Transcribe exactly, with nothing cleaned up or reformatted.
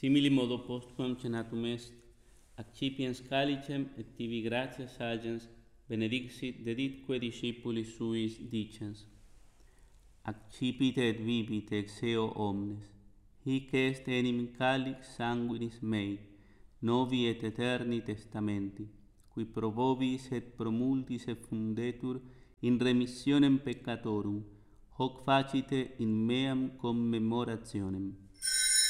Simili modo postquam cenatum est, accipiens calicem et tibi gratias agens benedixit deditque discipulis suis dicens. Accipite et bibite ex eo omnes, hic est enim calix sanguinis mei, novi et eterni testamenti, qui pro vobis et pro multis effundetur in remissionem peccatorum, hoc facite in meam commemorationem.